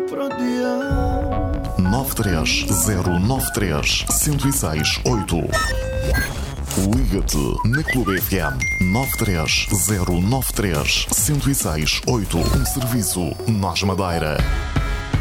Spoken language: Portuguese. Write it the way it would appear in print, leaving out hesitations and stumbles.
pro dia. 93093-1068. Liga-te na Clube FM 93093-1068. Um serviço Nós Madeira.